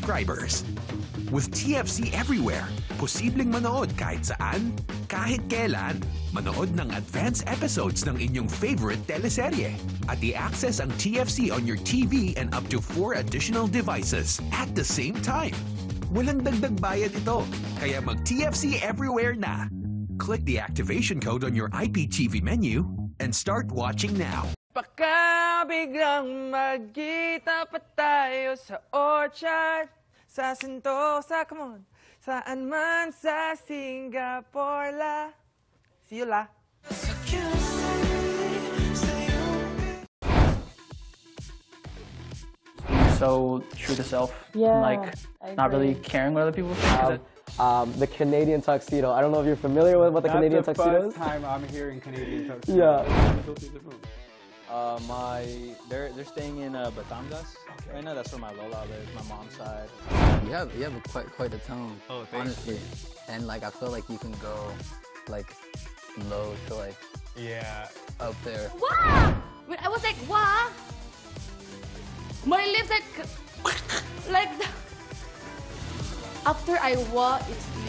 subscribers. With TFC Everywhere, posibleng manood kahit saan, kahit kailan. Manood ng advanced episodes ng inyong favorite teleserye. At i-access ang TFC on your TV and up to 4 additional devices at the same time. Walang dagdag bayad ito, kaya mag-TFC Everywhere na. Click the activation code on your IPTV menu and start watching now. Baka biglang magkita pa tayo sa orchard, sa Sentosa, come on, saan man sa Singapore la. See you la. So true to self, Yeah, like not really caring what other people think. The Canadian tuxedo. I don't know if you're familiar with what the Canadian tuxedo is. That's the first time I'm hearing Canadian tuxedo. Yeah. They're staying in Batangas right now. That's where my Lola lives, my mom's side. You have quite a tone, honestly. And like I feel like you can go like low to like up there. Wow! When I was like, wow! My lips like that. After I walk, it's